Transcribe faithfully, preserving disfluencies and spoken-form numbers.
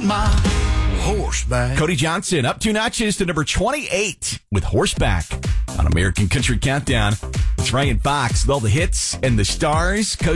my horseback. Cody Johnson up two notches to number twenty-eight with Horseback on American Country Countdown. It's Ryan Fox with all the hits and the stars.